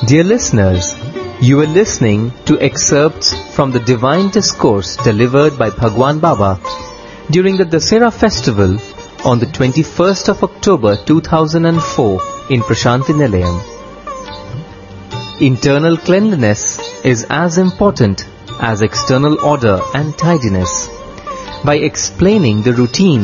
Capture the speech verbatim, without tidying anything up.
Dear listeners, you are listening to excerpts from the Divine Discourse delivered by Bhagwan Baba during the Dasera festival on the twenty-first of October two thousand four in Prashanti Nilayam. Internal cleanliness is as important as external order and tidiness. By explaining the routine